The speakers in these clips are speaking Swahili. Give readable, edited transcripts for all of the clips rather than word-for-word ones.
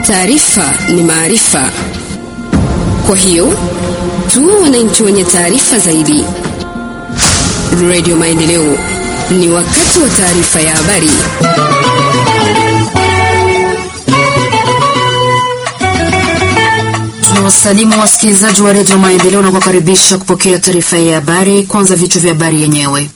Taarifa ni maarifa. Kwa hiyo tuwe wananchi wenye taarifa zaidi. Radio Maendeleo, ni wakati wa taarifa ya habari. Tunawasalimu wasikilizaji wa Radio Maendeleo na kukaribisha kupokea taarifa ya habari. Kwanza vichwa vya habari yenyewe.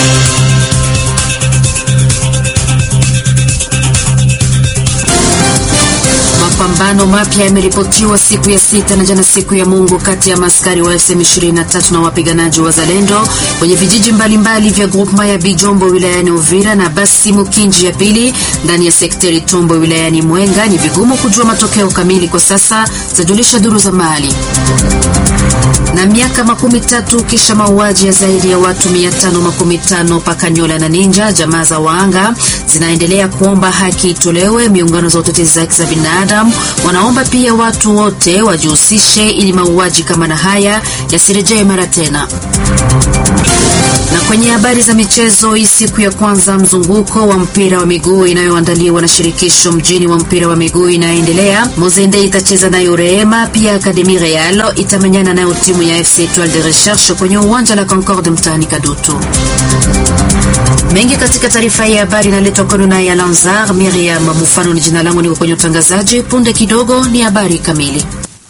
Mapambano mapya yameripotiwa siku ya sita na jana siku ya Mungu kati ya maaskari wa M23 na wapiganaji wa Zalendo kwenye vijiji mbalimbali vya groupement ya Bijombo wilayani Uvira na Basimu Kinji ya pili ndani ya sekteri Tombo wilayani Mwenga. Ni vigumu kujua matokeo kamili kwa sasa, zajulisha duru za mahali. Na miaka 13 kisha mauaji ya zaidi ya watu 515 Pakanyola na Ninja, jamaa za waanga zinaendelea kuomba haki itolewe. Miungano za utetezi za haki za binadamu wanaomba pia watu wote wajihusishe ili mauaji kama na haya yasirejee mara tena. Na kwenye habari za michezo, hii siku ya kwanza mzunguko wa mpira wa miguu inayoandaliwa na shirikisho mjini wa mpira wa miguu inaendelea. Mozende itacheza na Urema, pia Academy Real itamenyana na timu ya FC Etoile de Recherche kwenye uwanja la Concorde mtaani Kadutu. Mengi katika taarifa ya habari inaletwa kwenu na ya Lanzar. Miriam Mufano ni jina langu, niko kwenye utangazaji. Punde kidogo ni habari kamili.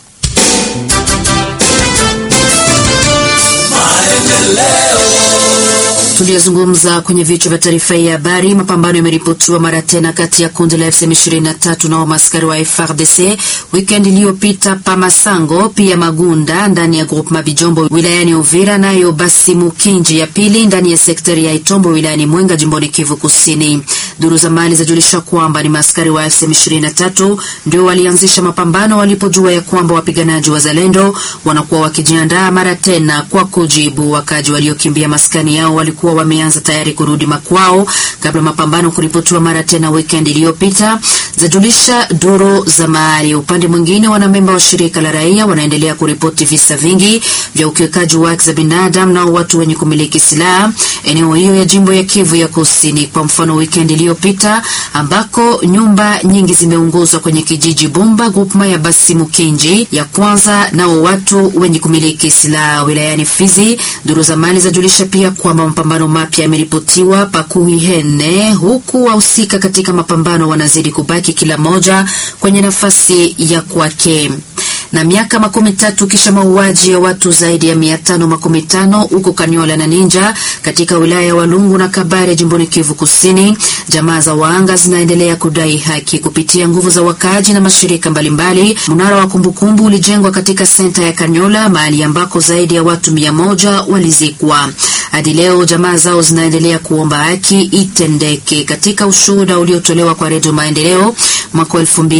Tuliyazungumza kwenye vichwa vya taarifa ya habari. Mapambano yameripotiwa mara tena kati ya kundi la M23 na maaskari wa FARDC weekend iliyopita pa Masango pia Magunda ndani ya groupement Bijombo wilayani Uvira, nayo Basimu Kinji ya pili ndani ya sekteri ya Itombo wilayani Mwenga jimboni Kivu Kusini. Duru za mali zajulisha kwamba ni maaskari wa M23 ndio walianzisha mapambano walipojua ya kwamba wapiganaji wa Zalendo wanakuwa wakijiandaa mara tena kwa kujibu. Wakaji waliokimbia maskani yao walikuwa wameanza tayari kurudi makwao kabla mapambano kuripotiwa mara tena weekend iliyopita, zajulisha duru za mahali. Upande mwingine, wanamemba wa shirika la raia wanaendelea kuripoti visa vingi vya ukiukaji wa haki za binadamu na watu wenye kumiliki silaha eneo hiyo ya jimbo ya Kivu ya Kusini. Kwa mfano, weekend iliyopita ambako nyumba nyingi zimeunguzwa kwenye kijiji Bumba groupement ya Basimu Kinji ya kwanza na watu wenye kumiliki silaha wilayani Fizi. Duru za mali zajulisha pia kwamba mapambano mapya yameripotiwa Pakuhihene, huku wahusika katika mapambano wanazidi kubaki kila moja kwenye nafasi ya kwake. Na miaka 13 kisha mauaji ya watu zaidi ya 515 huko Kanyola na Ninja katika wilaya ya Walungu na Kabare jimboni Kivu Kusini, jamaa za waanga zinaendelea kudai haki kupitia nguvu za wakaaji na mashirika mbalimbali. Mnara wa kumbukumbu ulijengwa katika senta ya Kanyola, mahali ambako zaidi ya watu 100 walizikwa. Hadi leo jamaa zao zinaendelea kuomba haki itendeke. Katika ushuhuda uliotolewa kwa Radio Maendeleo mwaka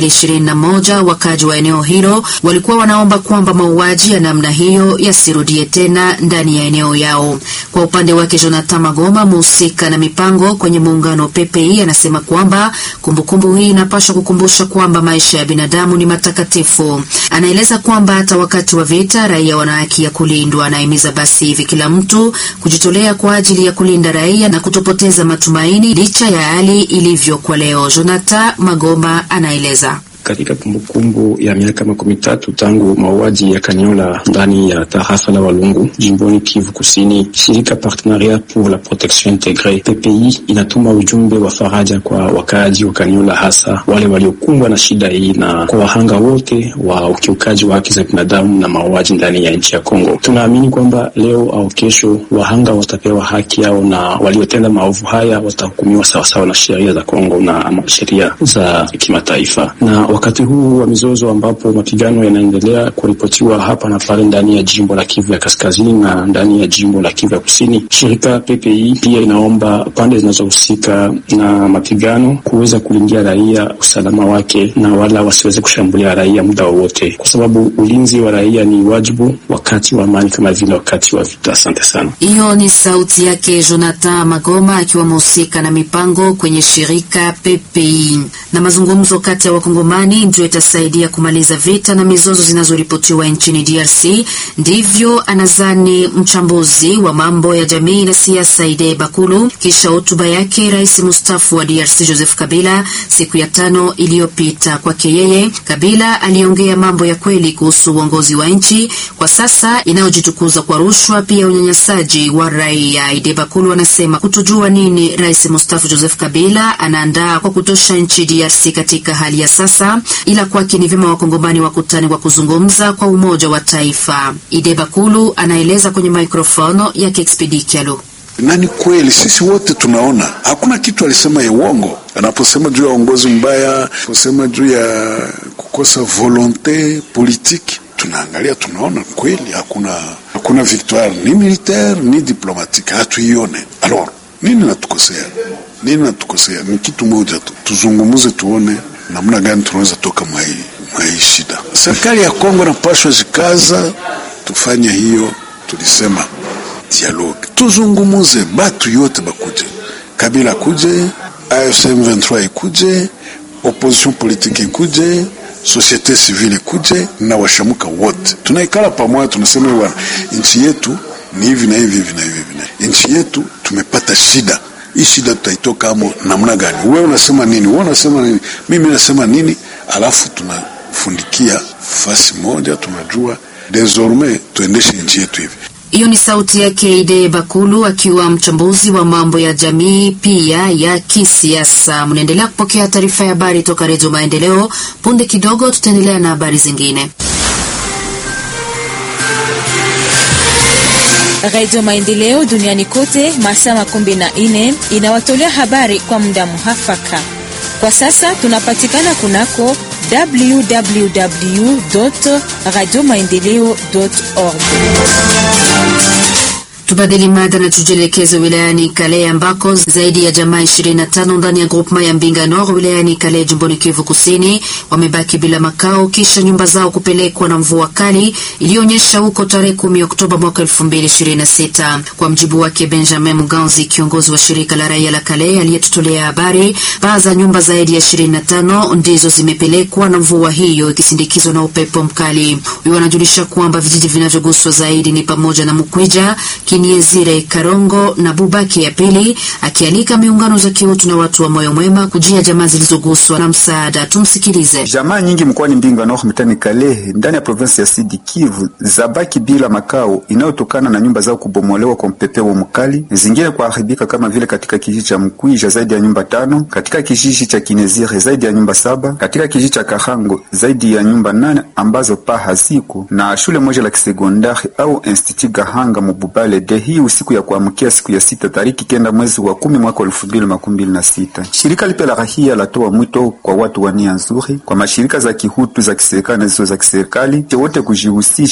2021, wakaji wa eneo hilo walikuwa wanaomba kwamba mauaji ya namna hiyo yasirudie tena ndani ya eneo yao. Kwa upande wake, Jonathan Magoma, mhusika na mipango kwenye muungano PPI, anasema kwamba kumbukumbu hii inapaswa kukumbusha kwamba maisha ya binadamu ni matakatifu. Anaeleza kwamba hata wakati wa vita raia wana haki ya kulindwa. Anahimiza basi hivi kila mtu kujitolea kwa ajili ya kulinda raia na kutopoteza matumaini licha ya hali ilivyo kwa leo. Jonathan Magoma anaeleza. Katika kumbukumbu ya miaka 13 tangu mauaji ya Kanyola ndani ya tarafa la Walungu jimboni Kivu Kusini, shirika Partenariat pour la Protection Intégrée PPI inatuma ujumbe wa faraja kwa wakaaji wa Kanyola, hasa wale waliokumbwa na shida hii, na kwa wahanga wote wa ukiukaji wa haki za binadamu na mauaji ndani ya nchi ya Kongo. Tunaamini kwamba leo au kesho wahanga watapewa haki yao na waliotenda maovu haya watahukumiwa sawasawa na sheria za Kongo na sheria za kimataifa. Na wakati huu wa mizozo ambapo mapigano yanaendelea kuripotiwa hapa na pale ndani ya jimbo la Kivu ya Kaskazini na ndani ya jimbo la Kivu ya Kusini, shirika PPI pia inaomba pande zinazohusika na mapigano kuweza kulindia raia usalama wake na wala wasiweze kushambulia raia muda wowote, kwa sababu ulinzi wa raia ni wajibu wakati wa amani kama vile wakati wa vita. Asante sana. Hiyo ni sauti yake Jonathan Magoma akiwa mhusika na mipango kwenye shirika PPI. Na mazungumzo kati ya wakongomani amani ndio itasaidia kumaliza vita na mizozo zinazoripotiwa nchini DRC. Ndivyo anazani mchambuzi wa mambo ya jamii na siasa Ide Bakulu kisha hotuba yake rais mstaafu wa DRC Joseph Kabila siku ya 5 iliyopita. Kwake yeye, Kabila aliongea mambo ya kweli kuhusu uongozi wa nchi kwa sasa inayojitukuza kwa rushwa, pia unyanyasaji wa raia. Ide Bakulu anasema kutojua nini rais mstaafu Joseph Kabila anaandaa kwa kutosha nchi DRC katika hali ya sasa, ila kwake ni vyema wakongomani wakutani kwa kuzungumza kwa umoja wa taifa. Ide Bakulu anaeleza kwenye mikrofono ya Expedi Kialo. Nani kweli sisi wote tunaona hakuna kitu alisema ya uongo. Anaposema juu ya uongozi mbaya, kusema juu ya kukosa volonté politique, tunaangalia tunaona kweli hakuna victoire ni militaire ni diplomatique, hatuione. Alors nini natukosea? Ni kitu moja tu, tuzungumuze tuone namna gani tunaweza toka mwa hii shida. Serikali ya Kongo inapaswa jikaza tufanye hiyo. Tulisema dialogue, tuzungumuze, batu yote bakuje, Kabila kuje, AFC M23 ikuje, opposition politique ikuje, société civile ikuje na washamuka wote. Tunaikala pamoja, tunasema bwana, nchi yetu ni hivi na hivi na hivi. Nchi yetu tumepata shida. Hii shida tutaitoka amo namna gani? Wewe unasema nini? Wewe unasema nini? Mimi nasema nini? Alafu tunafundikia fasi moja, tunajua désormais tuendeshe nchi yetu hivi. Hiyo ni sauti yake Ide Bakulu akiwa mchambuzi wa mambo ya jamii pia ya kisiasa. Mnaendelea kupokea taarifa ya habari toka Radio Maendeleo. Punde kidogo tutaendelea na habari zingine. Radio Maendeleo duniani kote masaa 24 inawatolea habari kwa muda muhafaka. Kwa sasa tunapatikana kunako www.radiomaendeleo.org. Tubadili mada na tujelekeze wilayani Kale ambako zaidi ya jamaa 25 ndani ya groupement ya Mbinga Nord wilayani Kale jimboni Kivu Kusini wamebaki bila makao kisha nyumba zao kupelekwa na mvua kali ilionyesha huko tarehe 10 Oktoba mwaka 2026. Kwa mjibu wake Benjamin Muganzi, kiongozi wa shirika la raia la Kale aliyetutolea habari, baadhi ya nyumba zaidi ya 25 ndizo zimepelekwa na mvua hiyo ikisindikizwa na upepo mkali. Huyo anajulisha kwamba vijiji vinavyoguswa zaidi ni pamoja na Mukwija, Kiniezire, Karongo na Bubaki ya pili, akialika miungano za kiutu na watu wa moyo mwema kujia jamaa zilizoguswa na msaada. Tumsikilize. Jamaa nyingi mkoani Mbinga Nord mtani Kale ndani ya province ya Sud Kivu zabaki bila makao inayotokana na nyumba zao kubomolewa kwa mpepeo mkali, zingine kuharibika kama vile katika kijiji cha Mkwija zaidi ya nyumba 5, katika kijiji cha Kinezire zaidi ya nyumba 7, katika kijiji cha Karango zaidi ya nyumba 8 ambazo paa haziko, na shule moja la kisekondari au Institut Gahanga Mububale de hii usiku ya kuamkia siku ya 6 tariki 9 mwezi wa 10 mwaka 2026. Shirika lipe la rahia latoa mwito kwa watu wa nia nzuri, kwa mashirika za kihutu za kiserikali na zisizo za kiserikali wote kujihusisha